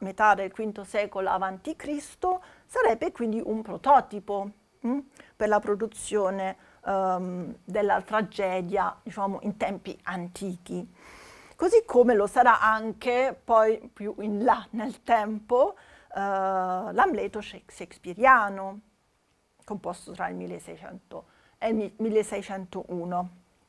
metà del V secolo a.C., sarebbe quindi un prototipo per la produzione della tragedia, diciamo, in tempi antichi. Così come lo sarà anche poi più in là nel tempo l'Amleto shakespeariano, composto tra il 1600 e il 1601.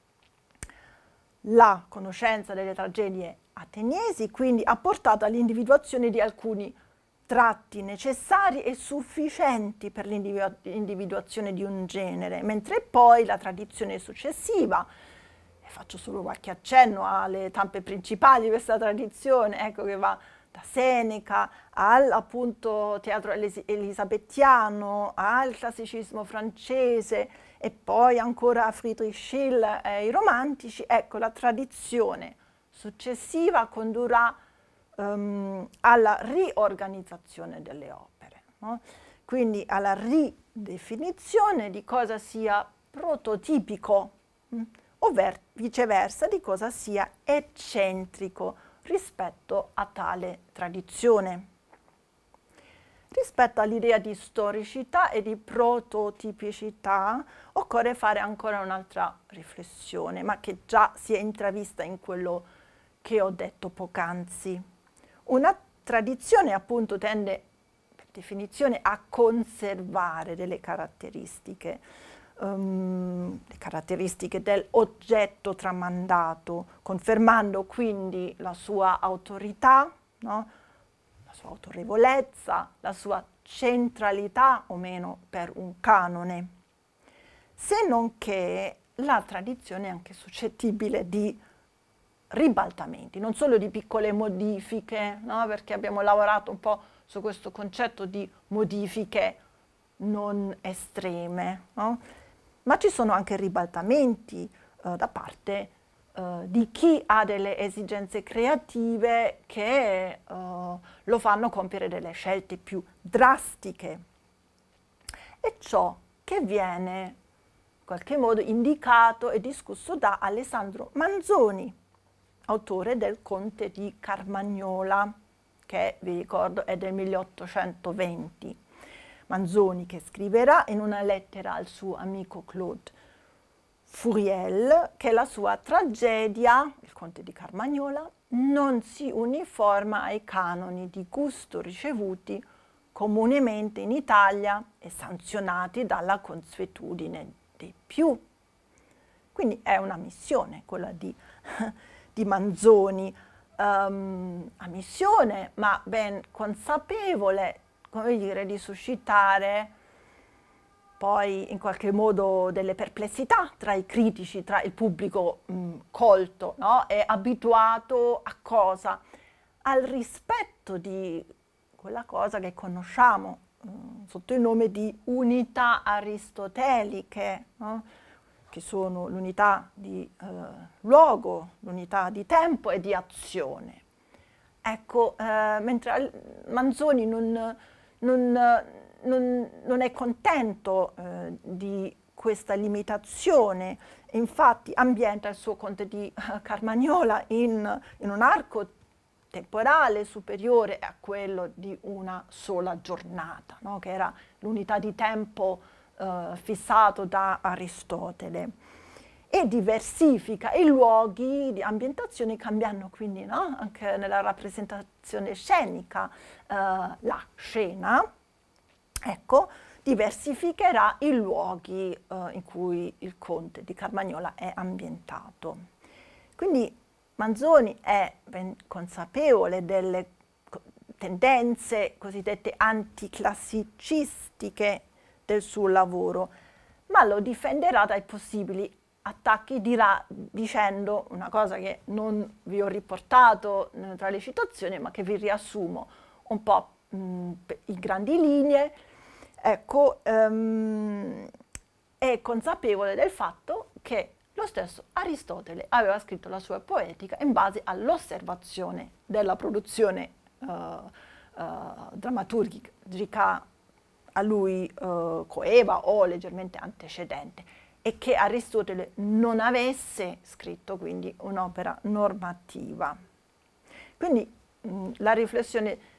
La conoscenza delle tragedie ateniesi quindi ha portato all'individuazione di alcuni tratti necessari e sufficienti per l'individuazione di un genere, mentre poi la tradizione successiva, e faccio solo qualche accenno alle tappe principali di questa tradizione, ecco, che va da Seneca al appunto teatro elisabettiano, al classicismo francese e poi ancora a Friedrich Schiller e i romantici, ecco, la tradizione successiva condurrà alla riorganizzazione delle opere, no? Quindi alla ridefinizione di cosa sia prototipico, o viceversa di cosa sia eccentrico rispetto a tale tradizione. Rispetto all'idea di storicità e di prototipicità occorre fare ancora un'altra riflessione, ma che già si è intravista in quello che ho detto poc'anzi. Una tradizione appunto tende, per definizione, a conservare delle caratteristiche, le caratteristiche dell'oggetto tramandato, confermando quindi la sua autorità, no? La sua autorevolezza, la sua centralità o meno per un canone. Se non che la tradizione è anche suscettibile di ribaltamenti, non solo di piccole modifiche, no? Perché abbiamo lavorato un po' su questo concetto di modifiche non estreme, no? Ma ci sono anche ribaltamenti da parte di chi ha delle esigenze creative che lo fanno compiere delle scelte più drastiche. E ciò che viene in qualche modo indicato e discusso da Alessandro Manzoni, autore del Conte di Carmagnola, che vi ricordo è del 1820. Manzoni che scriverà in una lettera al suo amico Claude Furiel che la sua tragedia, il Conte di Carmagnola, non si uniforma ai canoni di gusto ricevuti comunemente in Italia e sanzionati dalla consuetudine dei più. Quindi è una missione quella di Manzoni, ammissione, ma ben consapevole, come dire, di suscitare poi in qualche modo delle perplessità tra i critici, tra il pubblico colto, no? E abituato a cosa? Al rispetto di quella cosa che conosciamo sotto il nome di unità aristoteliche, no? Che sono l'unità di luogo, l'unità di tempo e di azione. Ecco, mentre Manzoni non è contento di questa limitazione, infatti ambienta il suo Conte di Carmagnola in un arco temporale superiore a quello di una sola giornata, no? Che era l'unità di tempo fissato da Aristotele, e diversifica i luoghi di ambientazione cambiando quindi, no? Anche nella rappresentazione scenica la scena, ecco, diversificherà i luoghi in cui il Conte di Carmagnola è ambientato. Quindi Manzoni è ben consapevole delle tendenze cosiddette anticlassicistiche del suo lavoro, ma lo difenderà dai possibili attacchi, dirà dicendo una cosa che non vi ho riportato tra le citazioni, ma che vi riassumo un po' in grandi linee. Ecco, è consapevole del fatto che lo stesso Aristotele aveva scritto la sua poetica in base all'osservazione della produzione drammaturgica a lui coeva o leggermente antecedente, e che Aristotele non avesse scritto quindi un'opera normativa. Quindi la riflessione